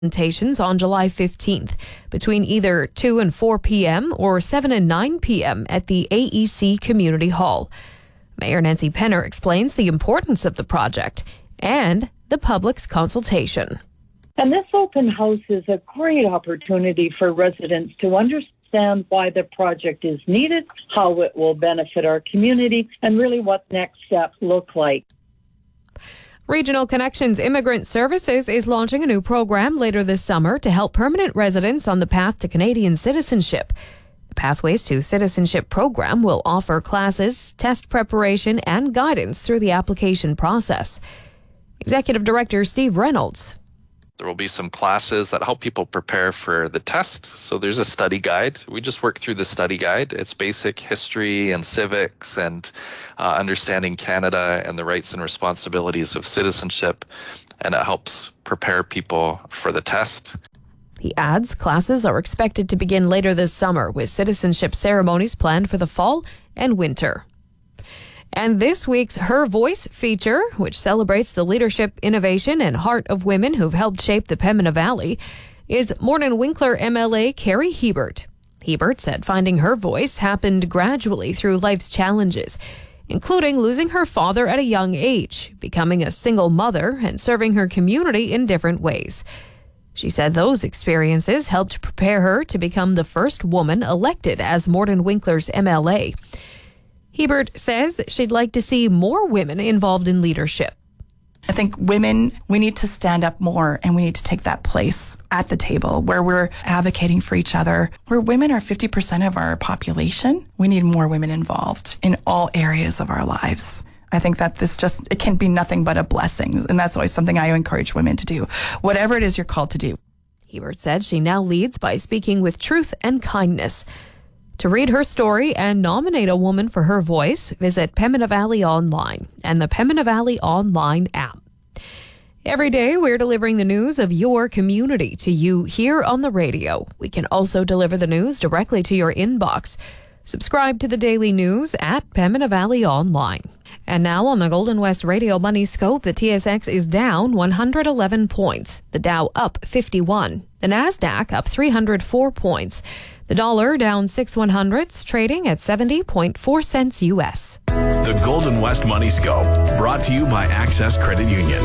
presentations on July 15th between either 2 and 4 p.m. or 7 and 9 p.m. at the AEC Community Hall. Mayor Nancy Penner explains the importance of the project and the public's consultation. And this open house is a great opportunity for residents to understand why the project is needed, how it will benefit our community, and really what next steps look like. Regional Connections Immigrant Services is launching a new program later this summer to help permanent residents on the path to Canadian citizenship. The Pathways to Citizenship program will offer classes, test preparation, and guidance through the application process. Executive Director Steve Reynolds. There will be some classes that help people prepare for the test. So there's a study guide. We just work through the study guide. It's basic history and civics and understanding Canada and the rights and responsibilities of citizenship. And it helps prepare people for the test. He adds classes are expected to begin later this summer, with citizenship ceremonies planned for the fall and winter. And this week's Her Voice feature, which celebrates the leadership, innovation, and heart of women who've helped shape the Pembina Valley, is Morden-Winkler MLA Carrie Hebert. Hebert said finding her voice happened gradually through life's challenges, including losing her father at a young age, becoming a single mother, and serving her community in different ways. She said those experiences helped prepare her to become the first woman elected as Morden-Winkler's MLA. Hebert says she'd like to see more women involved in leadership. I think women, we need to stand up more, and we need to take that place at the table where we're advocating for each other. Where women are 50% of our population, we need more women involved in all areas of our lives. I think that it can be nothing but a blessing, and that's always something I encourage women to do, whatever it is you're called to do. Hebert said she now leads by speaking with truth and kindness. To read her story and nominate a woman for her voice, visit Pembina Valley Online and the Pembina Valley Online app. Every day, we're delivering the news of your community to you here on the radio. We can also deliver the news directly to your inbox. Subscribe to the daily news at Pembina Valley Online. And now on the Golden West Radio Money Scope, the TSX is down 111 points. The Dow up 51. The Nasdaq up 304 points. The dollar down 6/100ths, trading at 70.4 cents U.S. The Golden West Money Scope, brought to you by Access Credit Union.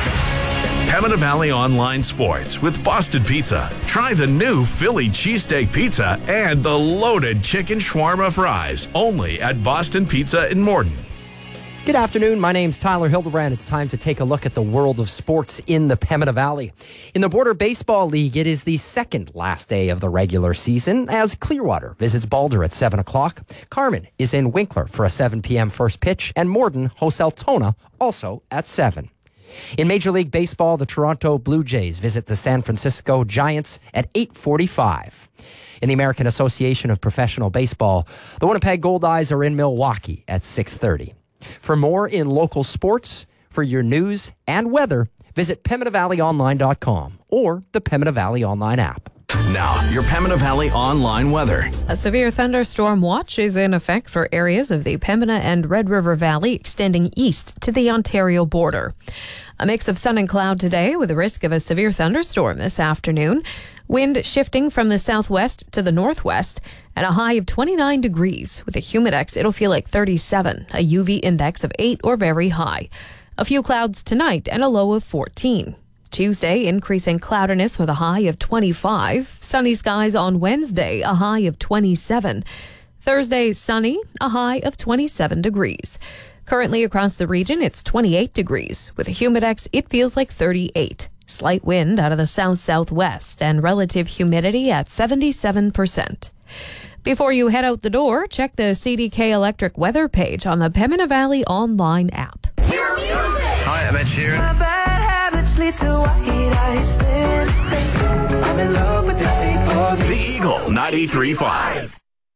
Pembina Valley Online Sports with Boston Pizza. Try the new Philly cheesesteak pizza and the loaded chicken shawarma fries, only at Boston Pizza in Morden. Good afternoon. My name's Tyler Hildebrand. It's time to take a look at the world of sports in the Pembina Valley. In the Border Baseball League, it is the second last day of the regular season as Clearwater visits Balder at 7 o'clock. Carmen is in Winkler for a 7 p.m. first pitch, and Morden hosts Altona also at 7. In Major League Baseball, the Toronto Blue Jays visit the San Francisco Giants at 8:45. In the American Association of Professional Baseball, the Winnipeg Goldeyes are in Milwaukee at 6:30. For more in local sports, for your news and weather, visit PembinaValleyOnline.com or the Pembina Valley Online app. Now, your Pembina Valley Online weather. A severe thunderstorm watch is in effect for areas of the Pembina and Red River Valley extending east to the Ontario border. A mix of sun and cloud today with a risk of a severe thunderstorm this afternoon. Wind shifting from the southwest to the northwest, and a high of 29 degrees. With a humidex, it'll feel like 37, a UV index of 8 or very high. A few clouds tonight and a low of 14. Tuesday, increasing cloudiness with a high of 25. Sunny skies on Wednesday, a high of 27. Thursday, sunny, a high of 27 degrees. Currently across the region, it's 28 degrees. With a humidex, it feels like 38. Slight wind out of the south-southwest and relative humidity at 77%. Before you head out the door, check the CDK Electric weather page on the Pembina Valley Online app. Hi, I'm Ed Sheeran. My bad habits lead to white eyes. I'm in love with the shape of The Eagle 93.5.